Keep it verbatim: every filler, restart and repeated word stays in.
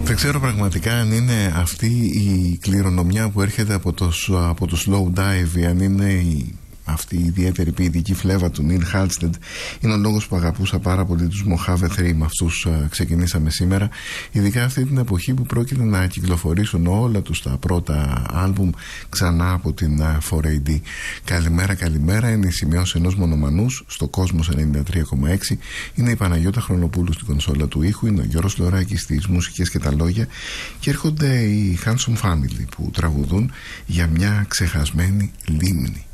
Δεν ξέρω πραγματικά αν είναι αυτή η κληρονομιά που έρχεται από το, από το slow dive, αν είναι η, αυτή η ιδιαίτερη ποιητική φλέβα του Νίλ Χάλστεντ. Είναι ο λόγος που αγαπούσα πάρα πολύ τους Mojave θρι. Με αυτούς uh, ξεκινήσαμε σήμερα, ειδικά αυτή την εποχή που πρόκειται να κυκλοφορήσουν όλα τους τα πρώτα άλμπουμ ξανά από την uh, φορ έι ντι. Καλημέρα, καλημέρα. Είναι η σημειώση ενός μονομανούς στο Κόσμος ενενήντα τρία κόμμα έξι. Είναι η Παναγιώτα Χρονοπούλου στην κονσόλα του ήχου, είναι ο Γιώργος Λοράκης στις μουσικές και τα λόγια, και έρχονται οι Handsome Family που τραγουδούν για μια ξεχασμένη λίμνη.